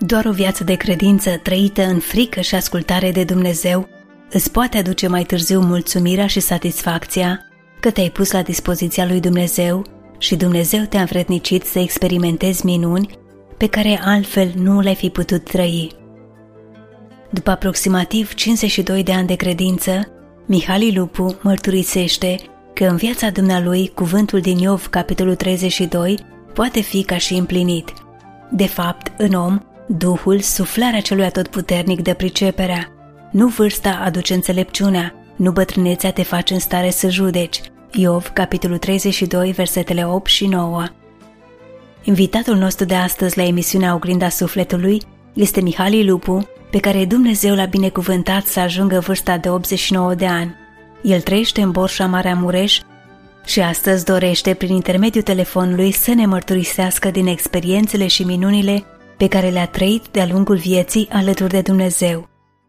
Doar o viață de credință trăită în frică și ascultare de Dumnezeu îți poate aduce mai târziu mulțumirea și satisfacția că te-ai pus la dispoziția lui Dumnezeu și Dumnezeu te-a învrednicit să experimentezi minuni pe care altfel nu le-ai fi putut trăi. După aproximativ 52 de ani de credință, Mihalie Lupu mărturisește că în viața dumnealui cuvântul din Iov, capitolul 32, poate fi ca și împlinit. De fapt, în om, Duhul, suflarea celui atotputernic dă priceperea. Nu vârsta aduce înțelepciunea, nu bătrânețea te face în stare să judeci. Iov, capitolul 32, versetele 8 și 9. Invitatul nostru de astăzi la emisiunea Oglinda Sufletului este Mihalie Lupu, pe care Dumnezeu l-a binecuvântat să ajungă vârsta de 89 de ani. El trăiește în Borșa, Maramureș și astăzi dorește, prin intermediul telefonului, să ne mărturisească din experiențele și minunile pe care le-a trăit de-a lungul vieții alături de Dumnezeu.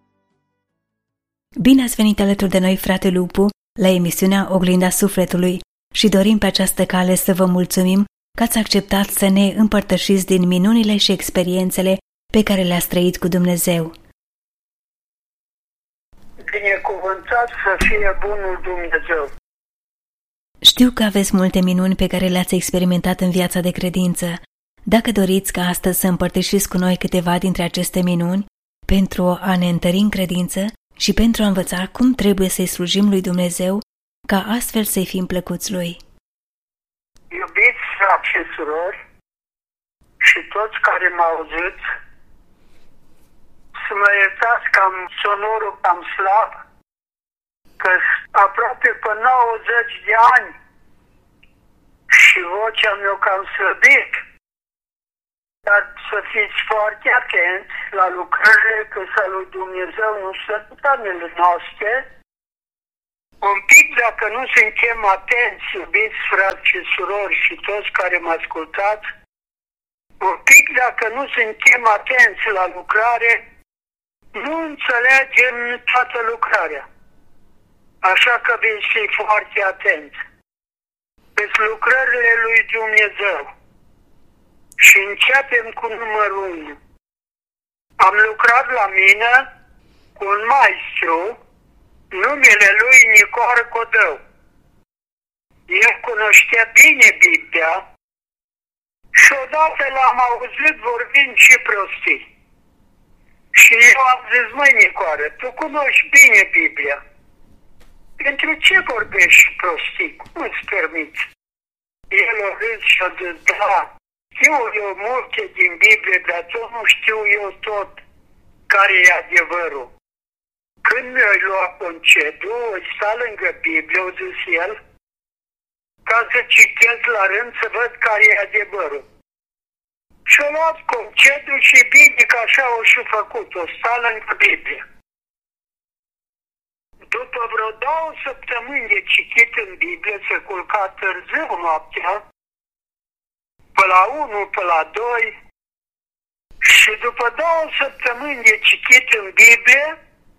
Bine ați venit alături de noi, frate Lupu, la emisiunea Oglinda Sufletului și dorim pe această cale să vă mulțumim că ați acceptat să ne împărtășiți din minunile și experiențele pe care le-ați trăit cu Dumnezeu. Binecuvântat să fie bunul Dumnezeu! Știu că aveți multe minuni pe care le-ați experimentat în viața de credință. Dacă doriți ca astăzi să împărtășiți cu noi câteva dintre aceste minuni, pentru a ne întări în credință și pentru a învăța cum trebuie să-i slujim lui Dumnezeu, ca astfel să-i fim plăcuți lui. Iubiți frați și surori și toți care mă auziți, să mă iertați că am sonorul cam slab, că aproape pe 90 de ani și vocea mea cam slăbit, dar să fiți foarte atenți la lucrările că lui Dumnezeu nu sunt planele noastre. Un pic dacă nu suntem atenți, iubiți frați și surori și toți care mă ascultați, un pic dacă nu suntem atenți la lucrare, nu înțelegem toată lucrarea. Așa că veți fi foarte atenți. Pe lucrările lui Dumnezeu. Și începem cu numărul 1. Am lucrat la mine cu un maestru, numele lui Nicor Codău. El cunoștea bine Biblia și odată l-am auzit vorbind și prostii. Și eu am zis, măi Nicoară, tu cunoști bine Biblia. Pentru ce vorbești și prostii? Cum îți permiți? El a râs și a zis, da, știu eu multe din Biblie, dar tot nu știu eu tot care e adevărul. Când mi-ai luat concediu, o sta lângă Biblie, a zis el, ca să citesc la rând să văd care e adevărul. Și-a luat concediu și bine că așa o și făcut, o sta lângă Biblie. După vreo 2 săptămâni de citit în Biblie, se culca târziu noaptea, pe la 1, pe la 2, și după 2 săptămâni de citit în Biblie,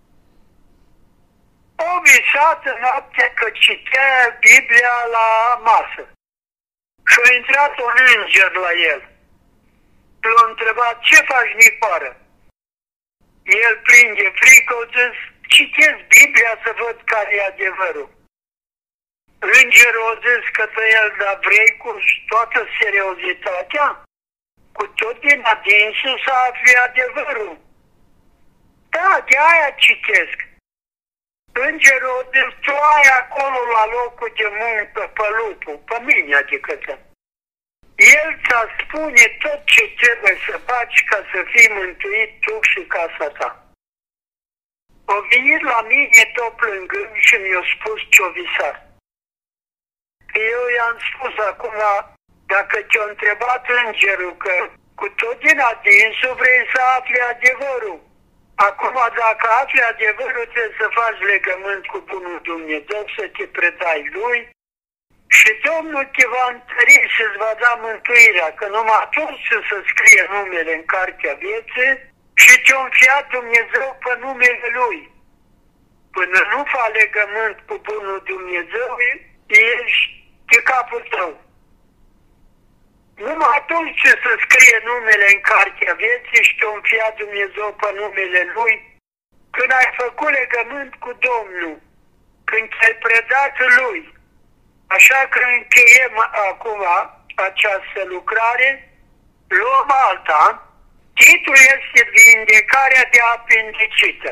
o visat în noapte că citea Biblia la masă. Și a intrat un înger la el. L-a întrebat, ce faci, Nicoară? El, plin de frică, a zis, citesc Biblia să văd care e adevărul. Îngerul a zis către el, dar vrei cu toată seriozitatea, cu tot din adinsul să afli adevărul. Da, de aia citesc. Îngerul a zis, tu ai acolo la locul de muncă pe Lupu, pe mine adică. El ți-a spune tot ce trebuie să faci ca să fii mântuit tu și casa ta. A venit la mine tot plângând și mi-a spus ce-o visat. Eu i-am spus acum, dacă te-a întrebat îngerul că cu tot din adinsul vrei să afli adevărul. Acum dacă afli adevărul trebuie să faci legământ cu bunul Dumnezeu, să te predai lui și Domnul te va întări și îți va da mântuirea, că numai atunci să scrie numele în cartea vieții și te-a înfiat Dumnezeu pe numele lui. Până nu faci legământ cu bunul Dumnezeu, ești de capul tău. Numai atunci ce să scrie numele în cartea vieții și te-o înfia Dumnezeu pe numele Lui, când ai făcut legământ cu Domnul, când te-ai predat Lui. Așa că încheiem acum această lucrare, luăm alta. Titlul este Vindecarea de apendicită.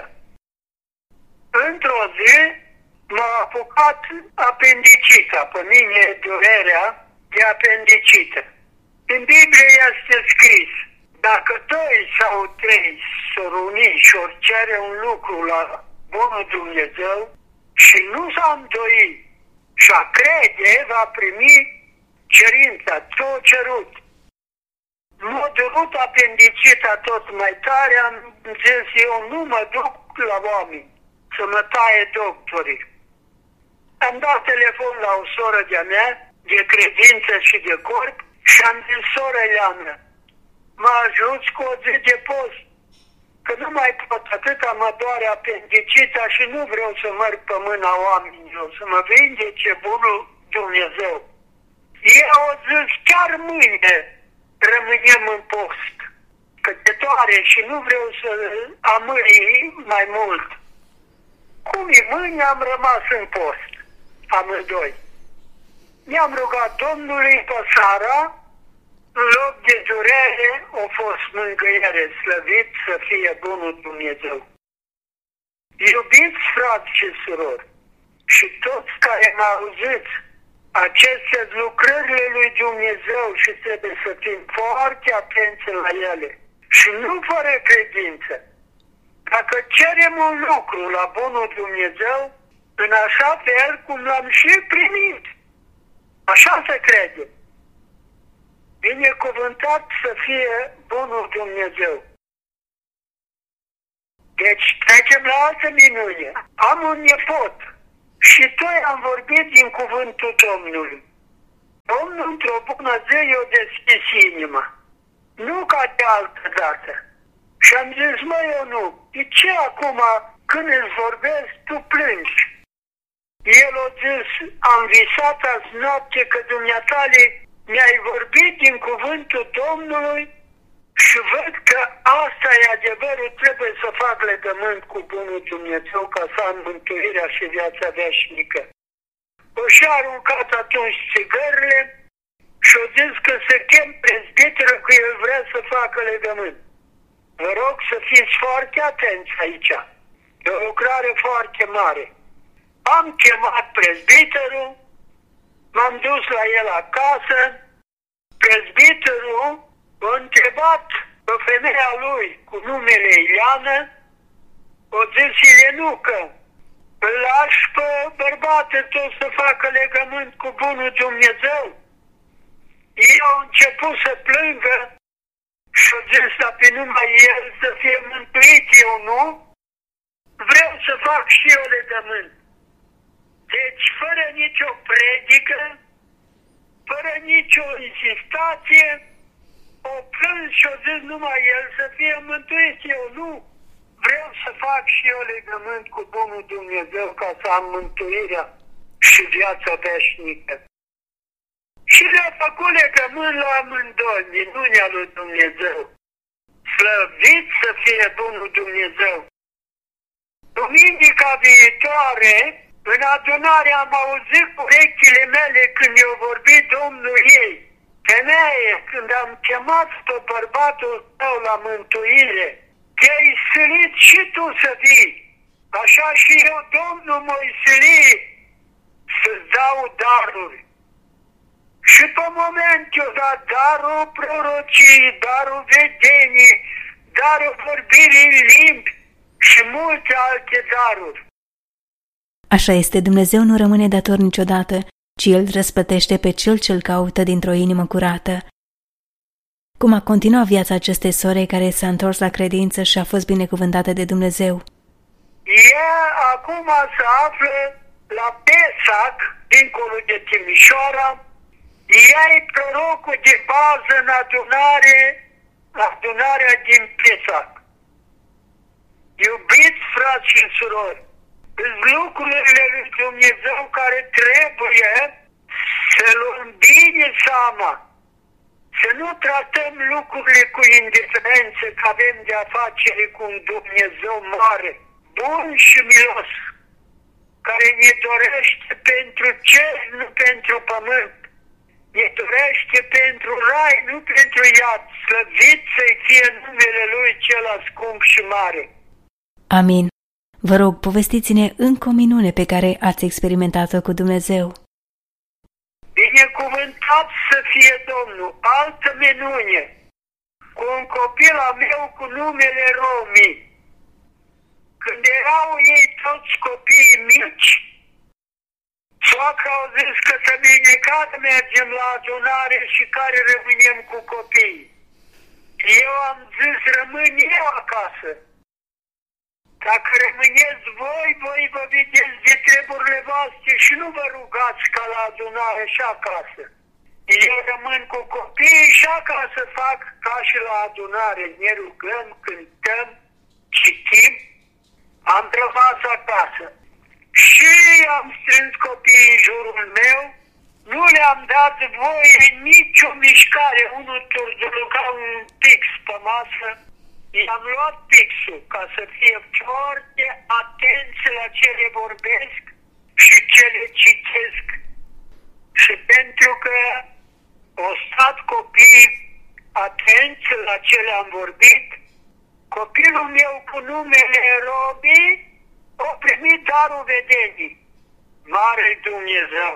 Într-o zi m-a apucat apendicita, pe mine durerea de apendicită. În Biblie este scris, dacă 2 sau 3 s-or uni și or cere un lucru la bunul Dumnezeu și nu s-a îndoit și a crede, va primi cerința, ce-o cerut. M-a durut apendicita tot mai tare, am zis, eu nu mă duc la oameni să mă taie doctorii. Am dat telefon la o soră de-a mea, de credință și de corp, și am zis, soră Leana, mă ajuți cu o zi de post, că nu mai pot, atâta mă doare apendicita și nu vreau să merg pe mâna oamenilor, să mă vindece bunul Dumnezeu. Ei au zis, chiar mâine rămânem în post, că te doare și nu vreau să amâi mai mult. Cum e mâine, am rămas în post, amândoi. Ne-am rugat Domnului pe seara, în loc de durere, a fost mângâiere, slăvit să fie bunul Dumnezeu. Iubiți frați și surori, și toți care mă auziți, aceste lucrările lui Dumnezeu și trebuie să fim foarte atenți la ele. Și nu fără credință. Dacă cerem un lucru la bunul Dumnezeu, în așa fel cum l-am și primit, așa se crede. Binecuvântat să fie bunul Dumnezeu. Deci trecem la altă minune. Am un nepot și doi am vorbit din cuvântul Domnului. Domnul într-o bună zi i-a deschis inima. Nu ca de altă dată. Și am zis, măi, eu nu. De ce acum când îți vorbesc, tu plângi? El a zis, am visat azi noapte că dumneatale mi-ai vorbit din cuvântul Domnului și văd că asta e adevărul, trebuie să fac legământ cu bunul Dumnezeu ca să am mântuirea și viața veșnică. O și-a aruncat atunci țigările și a zis că se chem prezbiterul că el vrea să facă legământ. Vă rog să fiți foarte atenți aici. E o lucrare foarte mare. Am chemat prezbiterul, m-am dus la el acasă, prezbiterul a întrebat pe femeia lui cu numele Ileana, o zis Ilenucă, îl lași pe bărbatul tău să facă legământ cu bunul Dumnezeu? Ei au început să plângă și au zis, dar pe numai el să fie mântuit, eu nu? Vreau să fac și eu legământ. Deci, fără nicio predică, fără nicio insistație, o plâns și o zis numai el să fie mântuit, eu nu. Vreau să fac și eu legământ cu bunul Dumnezeu ca să am mântuirea și viața veșnică. Și le-a făcut legământ la amândoi, minunea lui Dumnezeu. Slăvit să fie bunul Dumnezeu. Duminica viitoare, în adunare am auzit cu urechile mele când i-a vorbit Domnul ei. Femeie, când am chemat pe bărbatul tău la mântuire, te-ai silit și tu să vii. Așa și eu, Domnul, m-ai silit să-ți dau daruri. Și pe moment i-a dat darul prorocii, darul vedenii, darul vorbirii în limbi și multe alte daruri. Așa este, Dumnezeu nu rămâne dator niciodată, ci El răsplătește pe cel ce-L caută dintr-o inimă curată. Cum a continuat viața acestei sore care s-a întors la credință și a fost binecuvântată de Dumnezeu? Ea acum se află la Pesac, dincolo de Timișoara. Ea e prorocul de bază în adunarea din Pesac. Iubiți frați și surori, sunt lucrurile lui Dumnezeu care trebuie să luăm bine seama, Să nu tratăm lucrurile cu indiferență, că avem de-a face cu un Dumnezeu mare, bun și milos, care ne dorește pentru cer, nu pentru pământ. Ne dorește pentru rai, nu pentru iad. Slăvit să-i fie numele Lui cel ascump și mare. Amin. Vă rog, povestiți-ne încă o minune pe care ați experimentat-o cu Dumnezeu. Binecuvântat să fie Domnul, altă minune, cu un copil al meu cu numele Romi. Când erau ei toți copiii mici, soacra au zis că să vinecat mergem la adunare și care rămânem cu copiii. Eu am zis, rămân eu acasă. Dacă rămâneți voi vă vedeți de treburile voastre și nu vă rugați ca la adunare și acasă. Eu rămân cu copiii și acasă fac ca și la adunare. Ne rugăm, cântăm, citim. Am rămas acasă. Și am strâns copiii în jurul meu. Nu le-am dat voie nicio mișcare. Unul turduruca un pix pe masă. I-am luat pixul ca să fie foarte atenți la ce le vorbesc și ce le citesc. Și pentru că au stat copiii atenți la ce le-am vorbit, copilul meu cu numele Robi a primit darul vedenii. Mare Dumnezeu!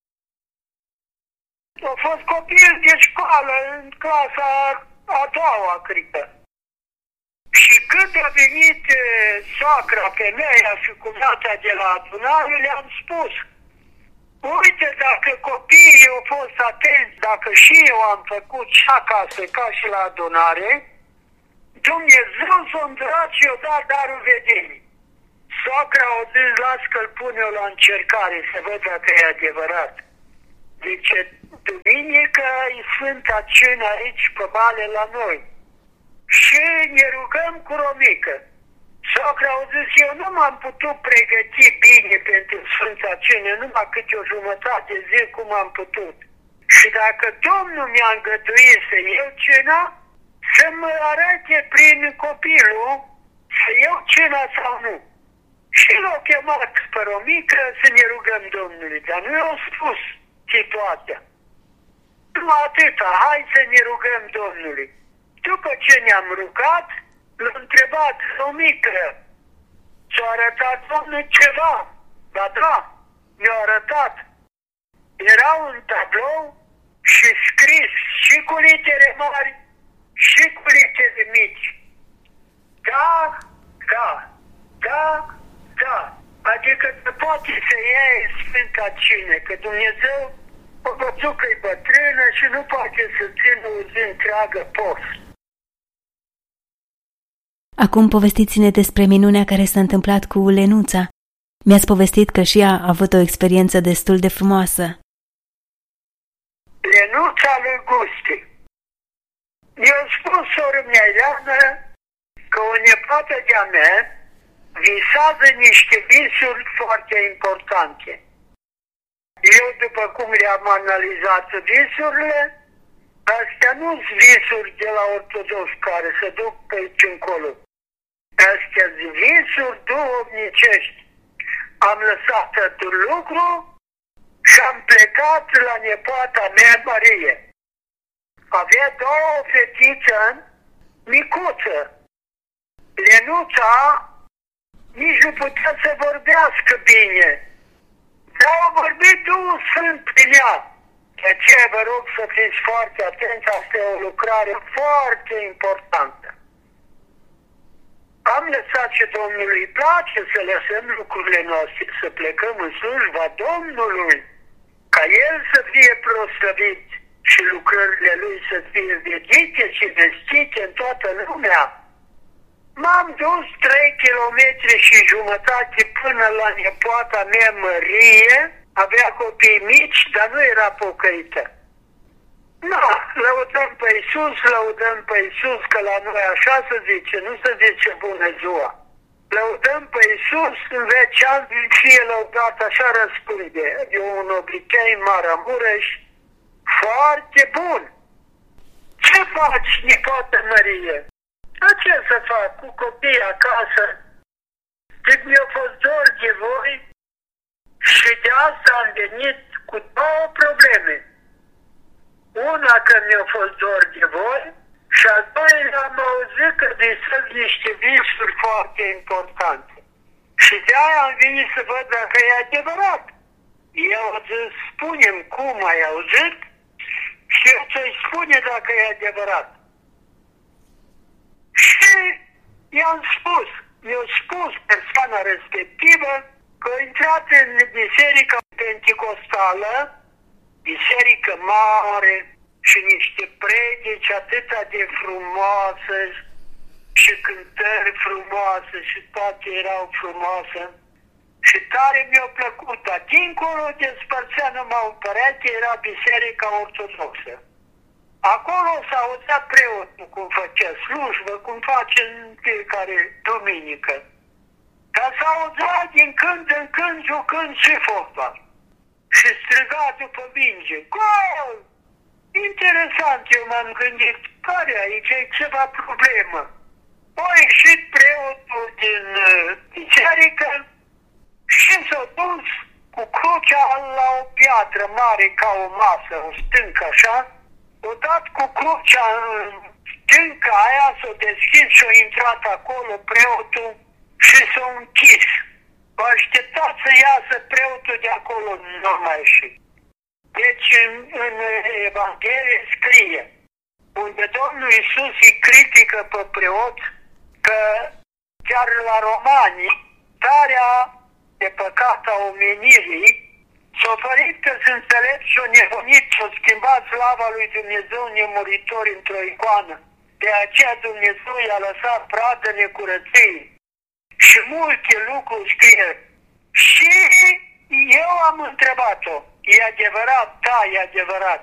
A fost copil de școală în clasa a doua, cred că. Și când a venit soacra, femeia și cumnata de la adunare, le-am spus, uite, dacă copiii au fost atenți, dacă și eu am făcut și acasă ca și la adunare, Dumnezeu s-a îndrat și i-a dat darul vedenii. Soacra a zis, las că-l pun eu la încercare, să văd dacă e adevărat. Zice, duminică e Sfânta Cină aici pe Vale la noi. Și ne rugăm cu Romică. Socra au zis, eu nu m-am putut pregăti bine pentru Sfânta Cină, numai câte o jumătate de zi cum am putut. Și dacă Domnul mi-a îngăduit să iau cina, să-mi arate prin copilul să iau cina sau nu. Și l-au chemat pe Romică să ne rugăm Domnului, dar nu i-au spus situația. Numai atâta, hai să ne rugăm Domnului. După ce ne-am rugat, l-a întrebat, Romică, ți-a arătat Domnul ceva? Da, mi-a arătat. Era un tablou și scris și cu litere mari și cu litere mici. Da. Adică se poate să iei Sfânta Cină, că Dumnezeu a văzut că e bătrână și nu poate să țină o zi întreagă post. Acum povestiți-ne despre minunea care s-a întâmplat cu Lenuța. Mi-ați povestit că și ea a avut o experiență destul de frumoasă. Lenuța lui Gusti. Mi-a spus soră mea Ileana că o nepoată de-a mea visează niște visuri foarte importante. Eu, după cum le-am analizat visurile, astea nu sunt visuri de la ortodox care se duc pe aici încolo. Astea sunt visuri duhovnicești. Am lăsat totul lucru și am plecat la nepoata mea, Marie. Avea două fetițe micuță. Lenuța nici nu putea să vorbească bine. Dar au vorbit Duhul Sfânt prin ea. De aceea vă rog să fiți foarte atenți, asta e o lucrare foarte importantă. Am lăsat și Domnului îi place să lăsăm lucrurile noastre, să plecăm în slujba Domnului, ca El să fie proslăvit și lucrările Lui să fie vedite și vestite în toată lumea. M-am dus 3 kilometri și jumătate până la nepoata mea Mărie, avea copii mici, dar nu era pocăită. Lăudăm pe Iisus, că la noi așa se zice, nu se zice bună ziua. Lăudăm pe Iisus, în veci ani fie lăudat, așa răspunde. E un obicei în Maramureș foarte bun. ce faci, nipoată Mărie? A ce să fac cu copiii acasă? Zic, mi-a fost dor de voi și de asta am venit cu două probleme. Una că mi-a fost dor de voi și al doilea am auzit că visez niște visuri foarte importante. Și de aia am venit să văd dacă e adevărat. Eu zis, spune-mi cum ai auzit și eu să-i spune dacă e adevărat. Și i-am spus, mi-a spus persoana respectivă că a intrat în biserica penticostală, biserică mare și niște predici atâta de frumoase și cântări frumoase și toate erau frumoase. Și tare mi-a plăcut, dar dincolo de spărțea numai un perete era biserica ortodoxă. Acolo s-auzea preotul cum făcea slujbă, cum face în fiecare duminică. Dar s-auzea din când în când jucând și fotbal. Și striga după minge, gol! Interesant, eu m-am gândit, care aici e ceva problemă. A ieșit preotul din biserică și s-a dus cu crucea la o piatră mare ca o masă, o stâncă așa, o dat cu crucea în stânca aia, s-a deschis și a intrat acolo preotul și s-a închis. A așteptat să iasă preotul de acolo, nu a mai ieșit. Deci în Evanghelie scrie, unde Domnul Iisus îi critică pe preot, că chiar la Romani, starea de păcat a omenirii, s-a oferit că sunt înțelepți și-o nebunit și-o schimbat slava lui Dumnezeu nemuritor într-o icoană. De aceea Dumnezeu i-a lăsat pradă necurăției. Și multe lucruri scrie. Și eu am întrebat-o, e adevărat? Da, e adevărat.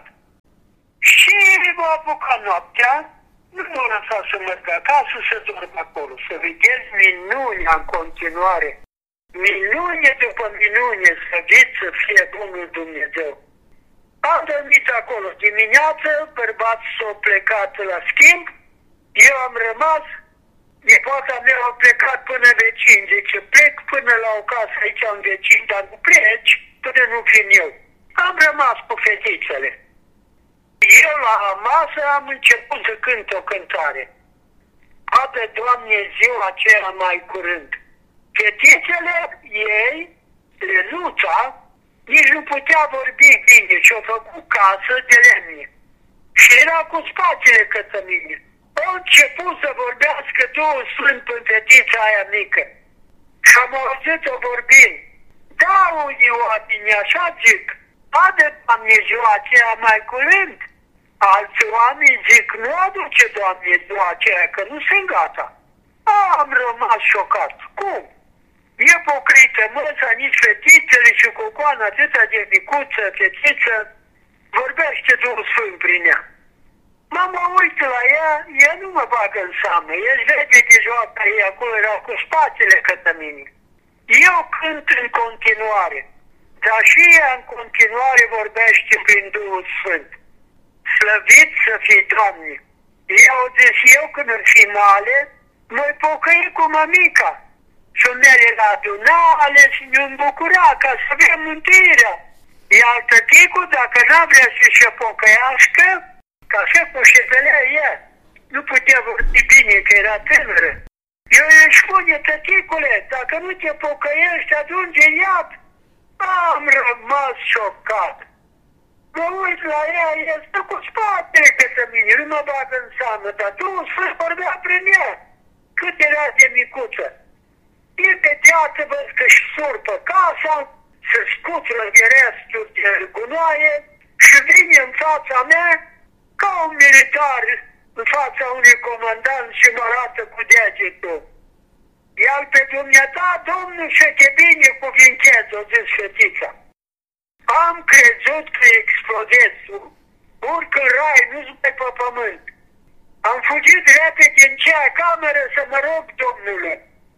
Și m-a apucat noaptea, nu m-a lăsat să merg acasă, să dorm acolo, să vedeți minunea în continuare. Minune după minune, slăvit să fie Bunul Dumnezeu. Am dormit acolo dimineață, bărbații s-au plecat la schimb, eu am rămas, nepoata mea a plecat până vecin, zice, plec până la o casă aici în vecin, dar nu pleci până nu vin eu. Am rămas cu fetițele. Eu la masă am început să cânt o cântare. Adă, Doamne, ziua aceea mai curând. Fetițele ei, Lenuța, nici nu putea vorbi bine și-au făcut casă de lemne. Și era cu spatele către mine. Au început să vorbească Duhul Sfânt în fetița aia mică. Și am auzit-o vorbind. Da, unii oameni, așa zic, adă, Doamne, ziua aceea mai curând. Alți oameni zic, nu aduce, Doamne, ziua aceea, că nu sunt gata. Am rămas șocat. Cum? E pocrită măsa, nici fetițele și cocoana atâta de micuță, fetiță, vorbește Duhul Sfânt prin ea. Mă uit la ea nu mă bagă în seamă, el vede de joaca ei, acolo era cu spatele către mine. Eu cânt în continuare, dar și ea în continuare vorbește prin Duhul Sfânt. Slăvit să fie, Doamne! Eu zis, eu când îmi fi male, mă-i pocăi cu mămica. Și mele la adunare și ne-am bucura ca să avem mântuirea. Iar tăticul, dacă n-a vrea să se pocăiască, ca să cu șepelea ea, nu putea vorbi bine, că era tânără. Eu îi spune, tăticule, dacă nu te pocăiești, atunci e iad. Am rămas șocat. Mă uit la ea, ea stă cu spatele către mine, nu mă bagă în seamă, dar Duhul Sfânt vorbea prin ea. Cât era de micuță. Imediat văd că-și surpă casa, se scutură de resturi de gunoaie și vine în fața mea ca un militar în fața unui comandant și mă arată cu degetul. Iar pe dumneata, Domnul și te binecuvinteze, o zis fetița. Am crezut că explodez, urc în rai, nu-s pe pământ. Am fugit repede în cea cameră să mă rog Domnului.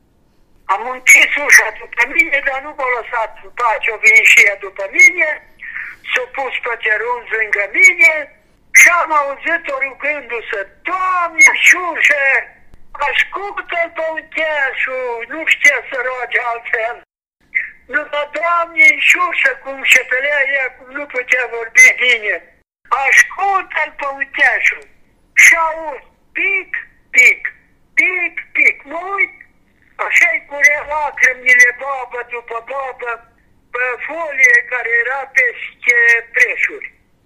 Am închis ușa după mine, dar nu m-a lăsat în pace, o venit și ea după mine, s-a pus pe gerunzi lângă mine Și am auzit-o rugându-se, Doamne Iisuse, ascultă-l pe uncheașul, nu știa să roage altfel. După Doamne Iisuse, cum șepelea ea, cum nu putea vorbi bine, ascultă-l pe uncheașul. Și aud, pic, pic, pic, pic, mă uit, așa-i curea lacrimile babă după babă, pe folie care era peste preșuri.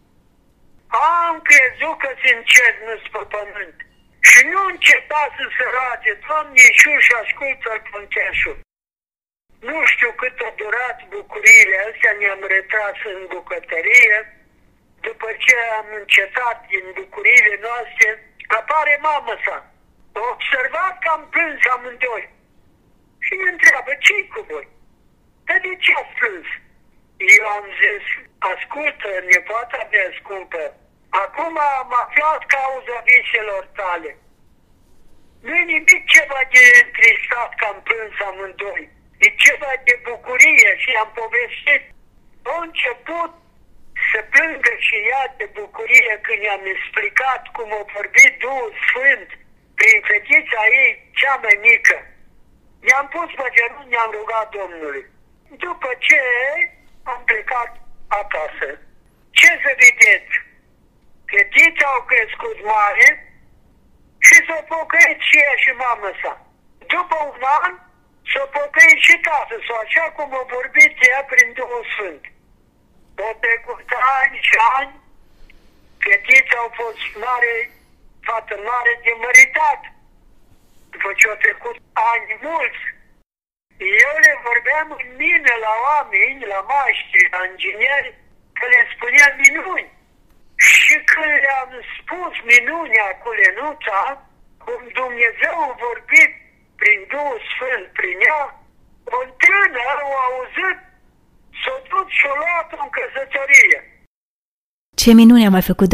Am crezut că se încernă-s pe pământ și nu înceta să se roage, Doamne Iisuse, ascultă-l pe uncheașul. Nu știu cât a durat bucuriile astea, ne-am retras în bucătărie. După ce am încetat din bucuriile noastre, apare mama sa. A observat că am plâns amândoi. Și ne întreabă, ce-i cu voi? Dar de ce ați plâns? Eu am zis, ascultă, nepoata mea scumpă, acum am aflat cauza viselor tale. Nu-i nimic ceva de întristat că am plâns amândoi. E ceva de bucurie și am povestit. A început să plângă și ea de bucurie când i-am explicat cum a vorbit Duhul Sfânt prin fetița ei cea mai mică. Ne-am pus pe genunchi, ne-am rugat Domnului. După ce am plecat acasă, ce să vedeți? Fetița au crescut mare și s-a pocăit și ea și mama sa. După un an, s-a pocăit și tatăl său, așa cum a vorbit ea prin Duhul Sfânt. Au trecut ani și ani, fetița au fost mare, fată mare de măritat. După ce au trecut ani mulți, eu le vorbeam în mine la oameni, la maștri, la ingineri, că le spuneam minuni. Și când le-am spus minunea cu Lenuța, cum Dumnezeu a vorbit prin Duhul Sfânt, prin ea, un tânăr a auzit, s-a dus și-a luat în căsătorie. Ce minune a mai făcut